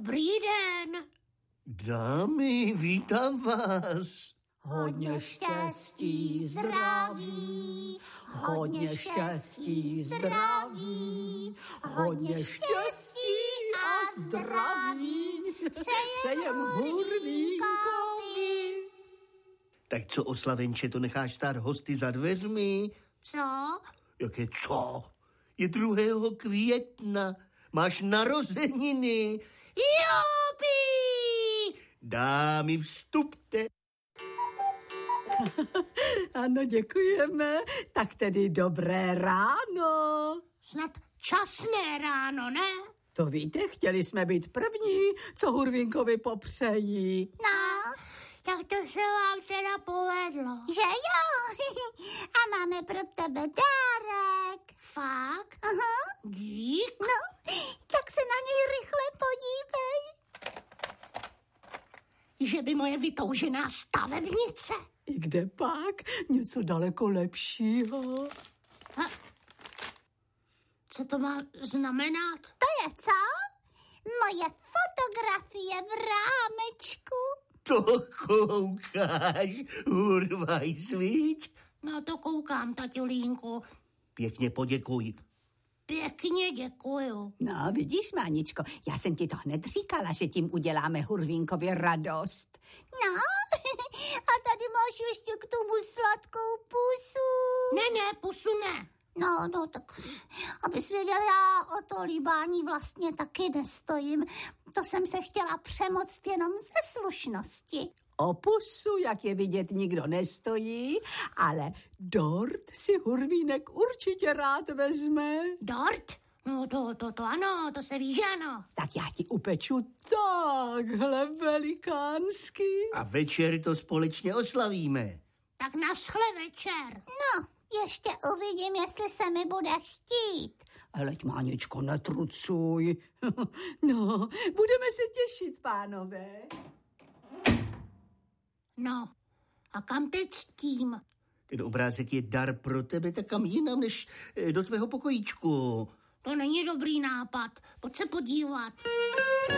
Dobrý den. Dámy, vítám vás. Hodně štěstí, zdraví, hodně štěstí, zdraví, hodně štěstí a zdraví, přejem Hurvínkovi. Tak co, oslavenče, to necháš stát hosty za dveřmi? Co? Jaké co? Je 2. května. Máš narozeniny. Jupi! Dámy, vstupte. Ano, děkujeme. Tak tedy dobré ráno. Snad časné ráno, ne? To víte, chtěli jsme být první, co Hurvínkovi popřejí. No, tak to se vám teda povedlo. Že jo? A máme pro tebe dárek. Fakt? Aha. Dík. No, tak se na něj rychle podívej. Že by moje vytoužená stavebnice. I kde pak? Něco daleko lepšího. Co to má znamenat? To je co? Moje fotografie v rámečku. To koukáš, hurvaj svíť. No to koukám, taťulínku. Pěkně poděkuj. Pěkně děkuju. No, vidíš, Máničko, já jsem ti to hned říkala, že tím uděláme Hurvínkovi radost. No, a tady máš ještě k tomu sladkou pusu. Ne, pusu ne. No, tak abys věděl, já o to líbání vlastně taky nestojím. To jsem se chtěla přemoct jenom ze slušnosti. O pusu, jak je vidět, nikdo nestojí, ale dort si Hurvínek určitě rád vezme. Dort? No to ano, to se ví, že ano. Tak já ti upeču takhle velikánsky. A večer to společně oslavíme. Tak naschle večer. No, ještě uvidím, jestli se mi bude chtít. Hleď, Máničko, netrucuj. No, budeme se těšit, pánové. No, a kam teď s tím? Ten obrázek je dar pro tebe, tak kam jinam než do tvého pokojíčku. To není dobrý nápad. Pojď se podívat.